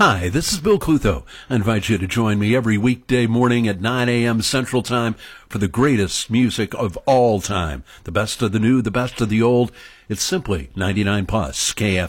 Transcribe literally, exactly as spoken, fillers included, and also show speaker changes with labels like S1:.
S1: Hi, this is Bill Clutho. I invite you to join me every weekday morning at nine a.m. Central Time for the greatest music of all time. The best of the new, the best of the old. It's simply ninety-nine plus K F